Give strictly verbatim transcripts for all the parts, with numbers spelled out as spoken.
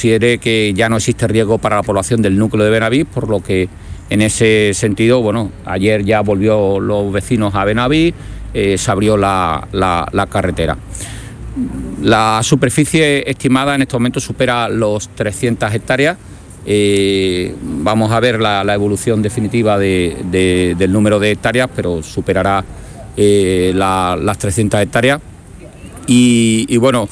considere que ya no existe riesgo para la población del núcleo de Benavís, por lo que en ese sentido, bueno, ayer ya volvió los vecinos a Benavís, eh, se abrió la, la, la carretera. La superficie estimada en este momento supera los trescientas hectáreas. Eh, vamos a ver la, la evolución definitiva de, de, del número de hectáreas, pero superará eh, la, las trescientas hectáreas. Y, y bueno,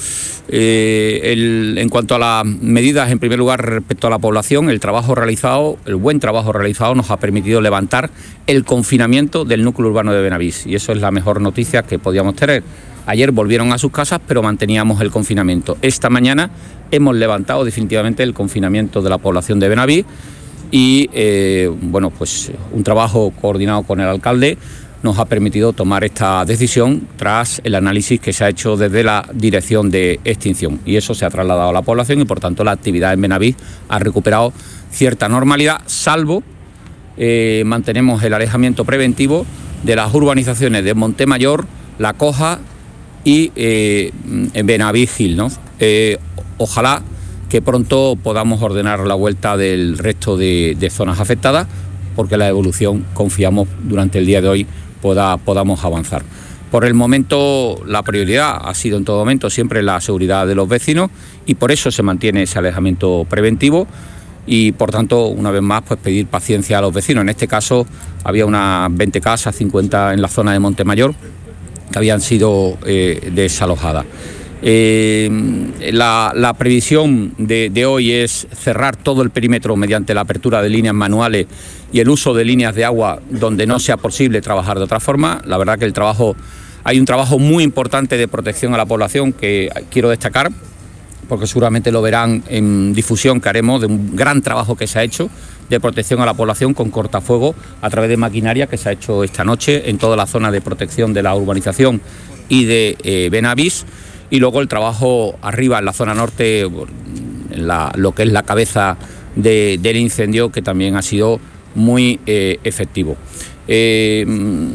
eh, el, en cuanto a las medidas, en primer lugar, respecto a la población, el trabajo realizado, el buen trabajo realizado nos ha permitido levantar el confinamiento del núcleo urbano de Benavís, y eso es la mejor noticia que podíamos tener. Ayer volvieron a sus casas, pero manteníamos el confinamiento. Esta mañana hemos levantado definitivamente el confinamiento de la población de Benavís y, eh, bueno, pues un trabajo coordinado con el alcalde nos ha permitido tomar esta decisión tras el análisis que se ha hecho desde la Dirección de Extinción, y eso se ha trasladado a la población y por tanto la actividad en Benavís ha recuperado cierta normalidad, salvo eh, mantenemos el alejamiento preventivo de las urbanizaciones de Montemayor, La Coja y eh, Benavís Gil, ¿no? Eh, ojalá que pronto podamos ordenar la vuelta del resto de, de zonas afectadas, porque la evolución, confiamos, durante el día de hoy Poda, podamos avanzar. Por el momento, la prioridad ha sido en todo momento siempre la seguridad de los vecinos, y por eso se mantiene ese alejamiento preventivo y, por tanto, una vez más, pues pedir paciencia a los vecinos. En este caso había unas veinte casas, cincuenta en la zona de Montemayor, que habían sido eh, desalojadas. Eh, la, la previsión de, de hoy es cerrar todo el perímetro mediante la apertura de líneas manuales y el uso de líneas de agua donde no sea posible trabajar de otra forma. La verdad que el trabajo, hay un trabajo muy importante de protección a la población que quiero destacar, porque seguramente lo verán en difusión que haremos, de un gran trabajo que se ha hecho de protección a la población con cortafuegos a través de maquinaria que se ha hecho esta noche en toda la zona de protección de la urbanización y de eh, Benavís. Y luego el trabajo arriba en la zona norte, en la, lo que es la cabeza de, del incendio, que también ha sido muy eh, efectivo. Eh,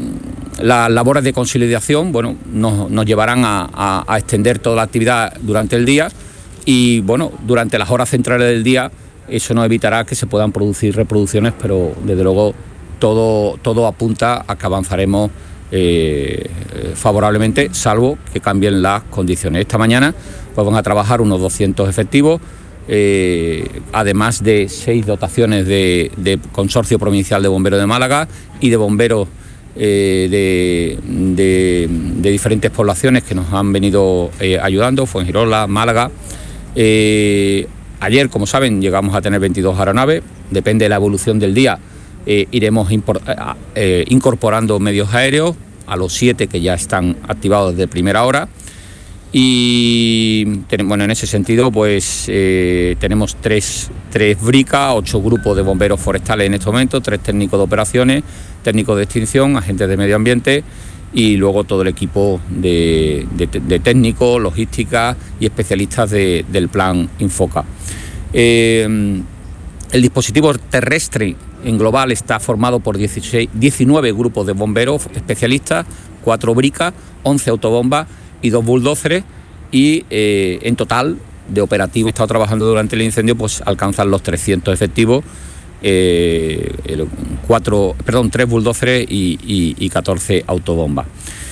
las labores de consolidación, bueno, nos, nos llevarán a, a, a extender toda la actividad durante el día y, bueno, durante las horas centrales del día eso no evitará que se puedan producir reproducciones, pero desde luego todo, todo apunta a que avanzaremos Eh, favorablemente, salvo que cambien las condiciones. Esta mañana pues van a trabajar unos doscientos efectivos, eh, además de seis dotaciones de, de Consorcio Provincial de Bomberos de Málaga y de bomberos eh, de, de, de diferentes poblaciones que nos han venido eh, ayudando, Fuengirola, Málaga. Eh, ayer, como saben, llegamos a tener veintidós aeronaves, depende de la evolución del día. Eh, iremos impor, eh, incorporando medios aéreos a los siete que ya están activados desde primera hora y bueno, en ese sentido pues eh, tenemos tres, tres bricas, ocho grupos de bomberos forestales en este momento, tres técnicos de operaciones, técnicos de extinción, agentes de medio ambiente y luego todo el equipo de, de, de técnicos, logística y especialistas de, del plan Infoca. Eh, el dispositivo terrestre en global está formado por dieciséis, diecinueve grupos de bomberos especialistas, cuatro bricas, once autobombas y dos bulldóceres, y eh, en total de operativo, he estado trabajando durante el incendio, pues alcanzan los trescientos efectivos, eh, cuatro, perdón, tres bulldóceres y, y, y catorce autobombas.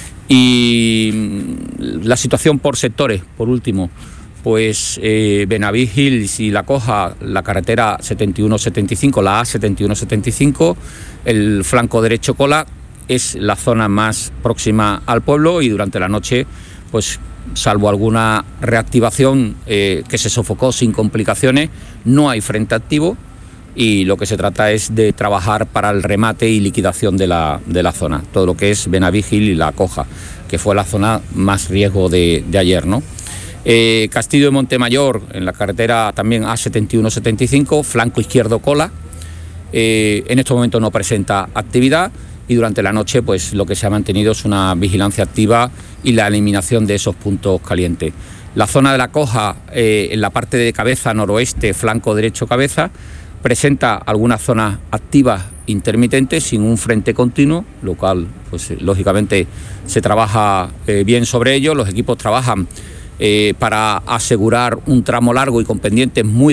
Y la situación por sectores, por último, pues eh, Benavís Hills y La Coja, la carretera setenta y uno setenta y cinco, la A setenta y uno setenta y cinco, el flanco derecho Cola, es la zona más próxima al pueblo y durante la noche, pues salvo alguna reactivación eh, que se sofocó sin complicaciones, no hay frente activo y lo que se trata es de trabajar para el remate y liquidación de la, de la zona, todo lo que es Benavís Hills y La Coja, que fue la zona más riesgo de, de ayer, ¿no? Eh, Castillo de Montemayor, en la carretera también A setenta y uno setenta y cinco, flanco izquierdo Cola, eh, en estos momentos no presenta actividad y durante la noche pues lo que se ha mantenido es una vigilancia activa y la eliminación de esos puntos calientes. La zona de La Coja, eh, en la parte de cabeza noroeste, flanco derecho cabeza, presenta algunas zonas activas intermitentes sin un frente continuo, lo cual pues lógicamente se trabaja eh, bien sobre ello, los equipos trabajan Eh, para asegurar un tramo largo y con pendientes muy